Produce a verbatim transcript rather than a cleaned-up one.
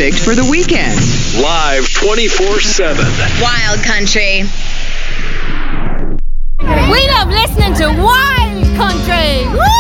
perfect for the weekend. Live twenty-four seven. Wild Country. We love listening to Wild Country. Woo!